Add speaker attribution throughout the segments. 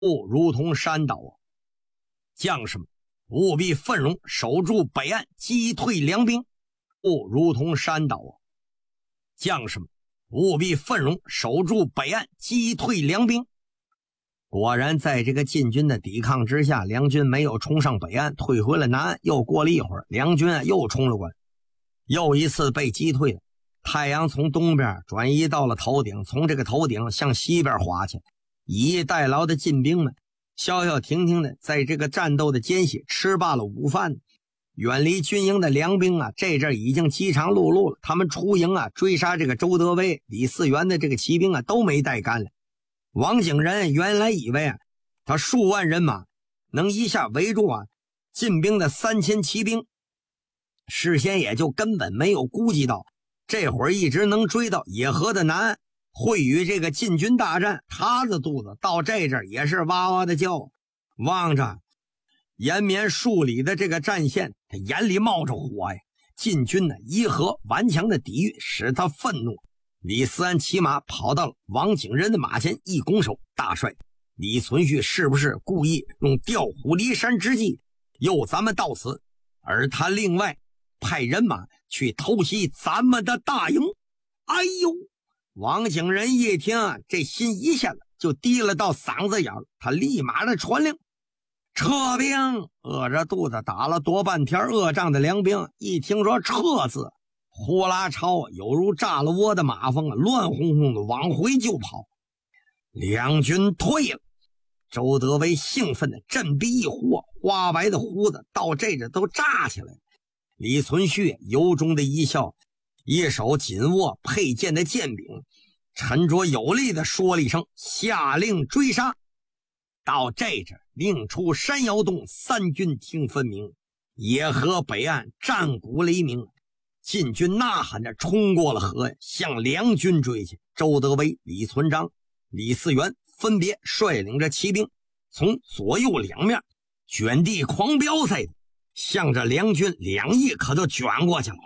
Speaker 1: 不如同山倒啊！将士们务必奋勇守住北岸，击退梁兵。不如同山倒啊！将士们务必奋勇守住北岸，击退梁兵。果然在这个晋军的抵抗之下，梁军没有冲上北岸，退回了南岸。又过了一会儿，梁军又冲了过来，又一次被击退了。太阳从东边转移到了头顶，从这个头顶向西边滑去。以逸待劳的晋兵们消消停停的在这个战斗的间隙吃罢了午饭。远离军营的梁兵啊，这阵已经饥肠辘辘了。他们出营啊，追杀这个周德威、李嗣源的这个骑兵啊，都没带干了。王景仁原来以为啊，他数万人马能一下围住啊晋兵的3000骑兵，事先也就根本没有估计到，这会儿一直能追到野河的南岸，会与这个晋军大战。他的肚子到这阵也是哇哇的叫，望着延绵数里的这个战线，他眼里冒着火呀。晋军呢伊河顽强的抵御使他愤怒。李嗣安骑马跑到了王景仁的马前，一拱手：“大帅，李存勖是不是故意用调虎离山之计诱咱们到此，而他另外派人马去偷袭咱们的大营？”哎呦！王景仁一听啊，这心一下子就低了到嗓子眼了，他立马的传令撤兵。饿着肚子打了多半天恶仗的梁兵一听说撤字，呼啦超有如炸了窝的马蜂，乱哄哄的往回就跑。两军退了。周德威兴奋的振臂一呼，花白的胡子到这阵都炸起来了。李存勖由衷的一笑，一手紧握佩剑的剑柄，沉着有力的说了一声：“下令追杀。”到这阵令出山摇动，三军听分明，野河北岸战鼓雷鸣。晋军呐喊着冲过了河，向梁军追去。周德威、李存璋、李嗣源分别率领着骑兵，从左右两面卷地狂飙似的向着梁军两翼可就卷过去了。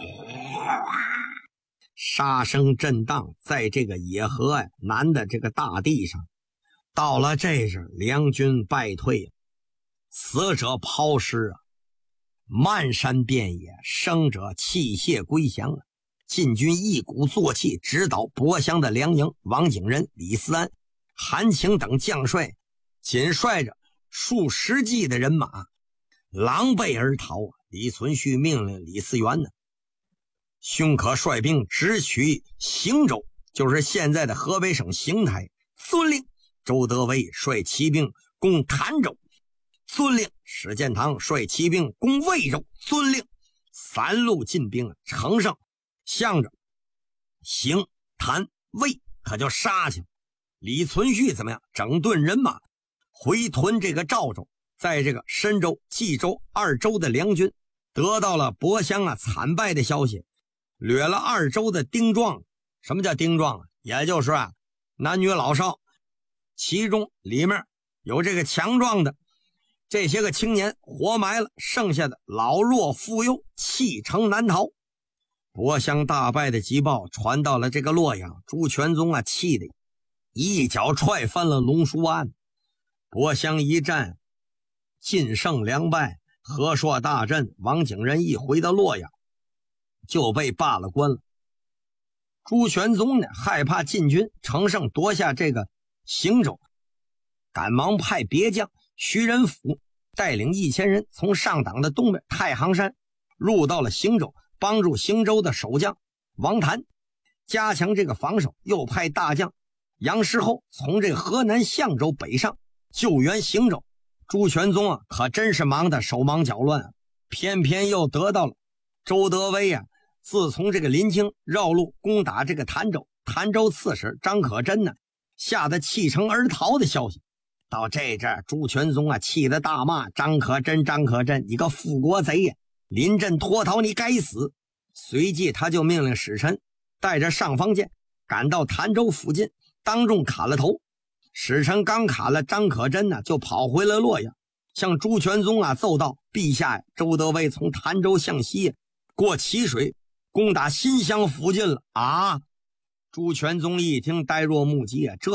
Speaker 1: 杀声震荡在这个野河南的这个大地上。到了这时，梁军败退了，死者抛尸啊，漫山遍野，生者弃械归降了。晋军一鼓作气直捣博襄的梁营，王景仁、李嗣安、韩请等将帅紧率着数十骑的人马狼狈而逃啊。李存勖命令李嗣源呢，兄可率兵直取邢州，就是现在的河北省邢台。遵令。周德威率骑兵攻潭州，遵令。史建堂率骑兵攻魏州，遵令。三路进兵乘胜向着邢、潭、魏可就杀去了。李存勖怎么样？整顿人马回屯这个赵州。在这个深州、冀州二州的梁军得到了博襄惨败的消息，掠了二州的丁壮。什么叫丁壮啊？也就是男女老少，其中里面有这个强壮的这些个青年活埋了，剩下的老弱妇幼弃城难逃。博襄大败的急报传到了这个洛阳，朱全宗气得一脚踹翻了龙书案。博襄一战晋胜两败，河朔大震，王景仁一回到洛阳就被罢了官了。朱全宗呢，害怕晋军乘胜夺下这个邢州，赶忙派别将徐仁甫带领1000人从上党的东边太行山入到了邢州，帮助邢州的守将王谭加强这个防守。又派大将杨师厚从这个河南象州北上救援邢州。朱全宗可真是忙得手忙脚乱偏偏又得到了周德威自从这个林清绕路攻打这个潭州，潭州刺史张可真呢吓得弃城而逃的消息。到这阵朱全宗气得大骂：“张可真，张可真，你个复国贼呀！临阵脱逃，你该死！”随即他就命令使臣带着上方剑赶到潭州附近，当众砍了头。使臣刚砍了张可真就跑回了洛阳，向朱全宗奏道：“陛下，周德威从潭州向西过淇水，攻打新乡附近了啊！”朱全宗一听呆若木鸡这